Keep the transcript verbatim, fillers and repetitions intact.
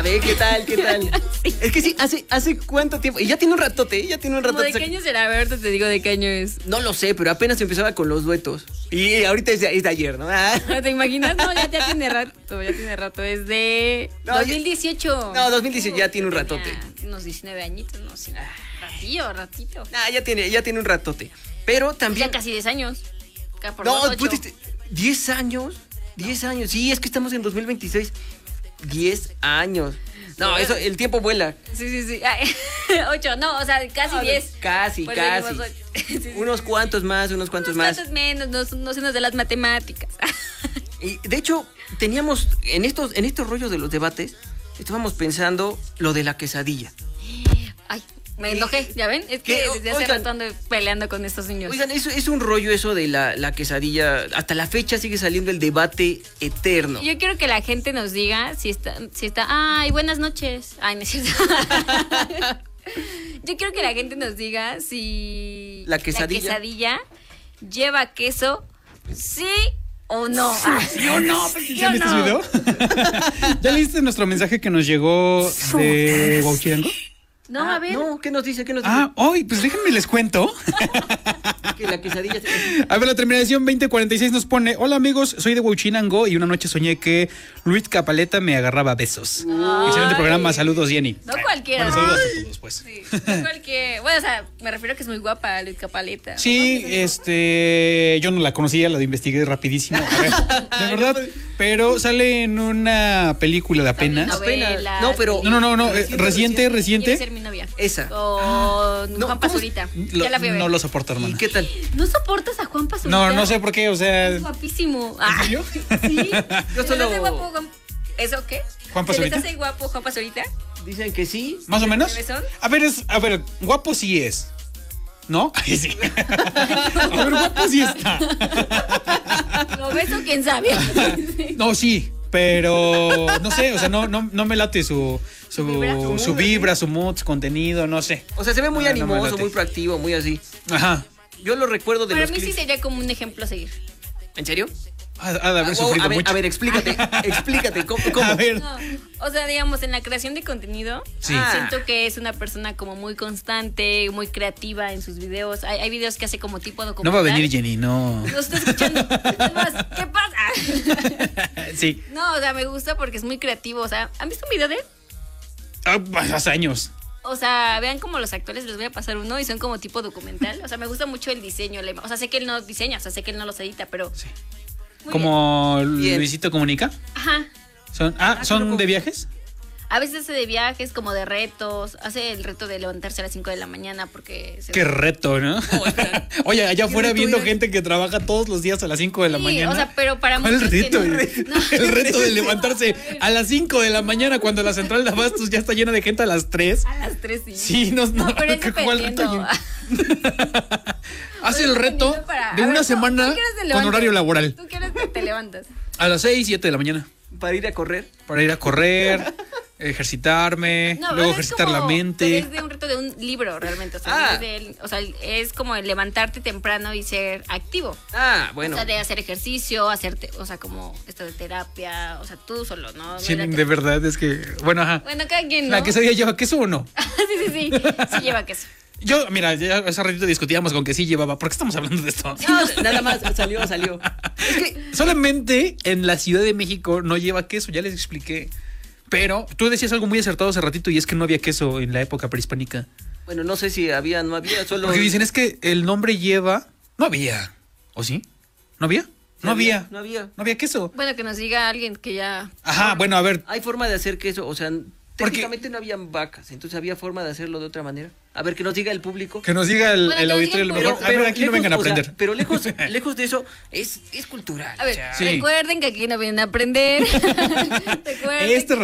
A ver, ¿qué tal? ¿Qué tal? Sí. Es que sí, ¿hace, hace cuánto tiempo? Y ya tiene un ratote, ¿eh? Ya tiene un ratote. ¿De qué año será? A ver, te digo de qué año es. No lo sé, pero apenas empezaba con los duetos. Y ahorita es de, es de ayer, ¿no? Ah. ¿Te imaginas? No, ya, ya tiene rato, ya tiene rato. Es de no, dos mil dieciocho. No, dos mil dieciocho ya tiene un ratote. Unos diecinueve añitos, no sé. Ratillo, ratito. Ah, ya tiene, ya tiene un ratote. Pero también... Ya casi diez años. Por no, pues, diez años. diez años. Sí, es que estamos en dos mil veintiséis. diez años. No, eso, el tiempo vuela. Sí, sí, sí. ocho, no, o sea, casi diez. No, casi, pues casi. Sí, sí, unos sí. cuantos más, unos cuantos unos más. Unos cuantos menos, no, no se nos de las matemáticas. Y de hecho, teníamos, en estos, en estos rollos de los debates, estábamos pensando lo de la quesadilla. Ay, me enojé, ¿ya ven? Es que desde hace rato ando peleando con estos niños. Oigan, es, es un rollo eso de la, la quesadilla. Hasta la fecha sigue saliendo el debate eterno. Yo quiero que la gente nos diga si está, si está, ay, buenas noches. Ay, no es cierto. Yo quiero que la gente nos diga si la quesadilla, la quesadilla lleva queso, sí o no. ¿Sí o no? ¿Ya viste su video? ¿Ya leíste nuestro mensaje que nos llegó de Huauchirango? No, ah, a ver. No, ¿qué nos dice? ¿Qué nos dice? Ah, hoy, pues déjenme les cuento. Que la quesadilla... A ver, la terminación veinte cuarenta y seis nos pone: hola amigos, soy de Huauchinango y una noche soñé que Luis Capaleta me agarraba besos. Ay. Excelente programa, saludos Jenny. No cualquiera. Bueno, saludos a todos, pues. Sí, no cualquiera. Bueno, o sea, me refiero a que es muy guapa Luis Capaleta. Sí, este, yo no la conocía, la investigué rapidísimo. A ver, de verdad, pero sale en una película de apenas. Novela, no, pero... No, no, no, no reciente, reciente. reciente. Quiere ser mi novia. Esa. Con no, Juan Pazurita. Lo, ya la fui a ver. No lo soporto, hermano. ¿Y qué tal? ¿No soportas a Juan Pazurita? No, no sé por qué, o sea... Es guapísimo. ¿En serio? Ah, sí. Yo solo... ¿Se guapo Juan... ¿Eso qué? ¿Juan Pazurita? ¿Se les hace guapo Juan Pazurita? Dicen que sí. ¿Más o menos? ¿Besón? A ver, es, a ver, guapo sí es. ¿No? Ay, sí. A ver, guapo sí está. ¿Lo beso? ¿Quién sabe? No, sí. Pero no sé, o sea, no, no, no me late su, su, ¿Vibra? su vibra, su mood, su contenido, no sé. O sea, se ve muy no, animoso, no muy proactivo, muy así. Ajá. Yo lo recuerdo de Para los mí clips. sí sería como un ejemplo a seguir. ¿En serio? Ha, ha de haber Ah, sufrido a ver, mucho. a ver, explícate, explícate, ¿cómo? cómo? A ver. No, o sea, digamos, en la creación de contenido, Sí. siento que es una persona como muy constante, muy creativa en sus videos. Hay, hay videos que hace como tipo documental. No va a venir Jenny, no. No estoy escuchando. Además, ¿qué pasa? Sí. No, o sea, me gusta porque es muy creativo. O sea, ¿han visto un video de él? Ah, hace años. O sea, vean como los actores, les voy a pasar uno y son como tipo documental. O sea, me gusta mucho el diseño. O sea, sé que él no diseña, o sea, sé que él no los edita, pero... Sí. Muy Como bien. Luisito Comunica. Ajá. Son, ah, ¿son de viajes? A veces hace de viajes, como de retos. Hace el reto de levantarse a las cinco de la mañana porque... Se Qué reto, ¿no? Oh, espera. Oye, allá afuera reto viendo era? gente que trabaja todos los días a las cinco de la Sí, mañana. o sea, pero para ¿Cuál muchos reto? que no- El, no. el reto de levantarse a las cinco de la mañana cuando la central de abastos ya está llena de gente a las tres. A las tres sí. Sí, no, no, No, pero es ¿qué- cuál dependiendo. reto? Hace el reto Dependiendo para- de a una ver, ¿tú- semana tú qué horas te con levantas? horario laboral. ¿Tú qué horas te- te levantas? A las seis, siete de la mañana. Para ir a correr. Para ir a correr, ejercitarme, No, luego pero es ejercitar como- la pero mente. es de un reto de un libro realmente. O sea, Ah. es, de- o sea, es como el levantarte temprano y ser activo. Ah, bueno. O sea, de hacer ejercicio, hacerte, o sea, como esto de terapia, o sea, tú solo, ¿no? Sí, No era- de verdad, es que, bueno, ajá. Bueno, cada quien, ¿no? ¿La quesadilla lleva queso o no? sí, sí, sí. Sí lleva queso. Yo, mira, ya hace ratito discutíamos con que sí llevaba. ¿Por qué estamos hablando de esto? No, nada más, salió, salió. Es que... Solamente en la Ciudad de México no lleva queso, ya les expliqué. Pero tú decías algo muy acertado hace ratito y es que no había queso en la época prehispánica. Bueno, no sé si había, no había, solo... Porque dicen es que el nombre lleva... No había. ¿O sí? ¿No había? No había. No había. No había queso. Bueno, que nos diga alguien que ya... Ajá, bueno, a ver. Hay forma de hacer queso, o sea, Porque- técnicamente no habían vacas, entonces había forma de hacerlo de otra manera. A ver, que nos diga el público. Que nos diga el, Bueno, el que nos auditorio. diga Lo el mejor. público. A ver, aquí no lejos, vengan a o sea, aprender. pero lejos, lejos de eso, es, es cultural. A ver, o sea. Sí. recuerden que aquí no vienen a aprender. Recuerden Este